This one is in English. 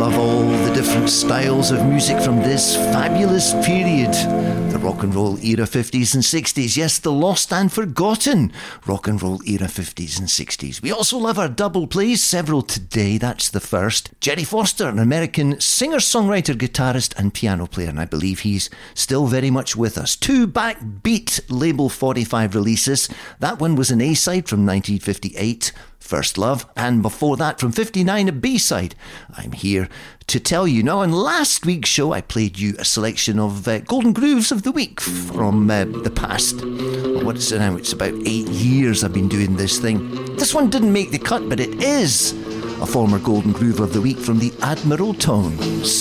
love all the different styles of music from this fabulous period. The rock and roll era 50s and 60s. Yes, the lost and forgotten rock and roll era 50s and 60s. We also love our double plays, several today. That's the first. Jerry Foster, an American singer-songwriter, guitarist and piano player, and I believe he's still very much with us. 2 Backbeat Label 45 releases. That one was an A-side from 1958. First Love, and before that from 59 a B-side. I'm here to tell you now. On last week's show I played you a selection of Golden Grooves of the Week from the past. Well, what is it now? It's about 8 years I've been doing this thing. This one didn't make the cut, but it is a former Golden Groove of the Week from the Admiral Tones.